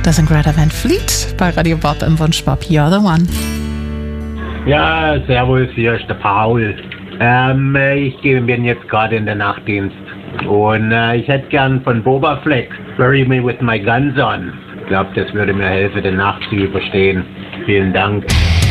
Das sind Greta Van Fleet bei Radio Bob im Wunschbob You're the One. Ja, servus, hier ist der Paul. Ich bin jetzt gerade in der Nachtdienst und ich hätte gern von Boba Fleck Bury Me With My Guns On. Ich glaube, das würde mir helfen, die Nacht zu überstehen. Vielen Dank.